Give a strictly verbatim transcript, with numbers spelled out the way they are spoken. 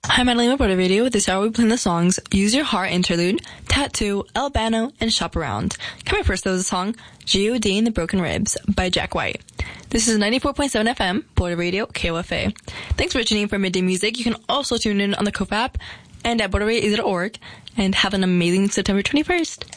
Hi, Madeline with Border Radio. This hour we play the songs Use Your Heart Interlude, Tattoo, Albano, and Shop Around. Coming first, though, is the song G O D and the Broken Ribs by Jack White. This is ninety-four point seven F M, Border Radio, K O F A. Thanks for tuning in for Midday Music. You can also tune in on the C O F app and at border radio dot org. And have an amazing September twenty-first.